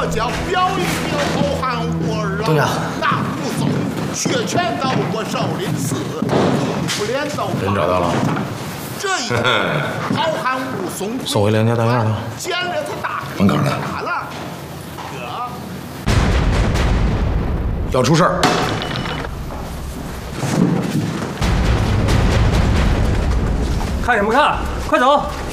将表一表后汉我儿啊，大武松血全到我少林寺，不连到人找到了。 这一天，好汉武松送回梁家大院了。 见了他大门口呢。 打了，哥， 要出事儿。 看什么看？快走！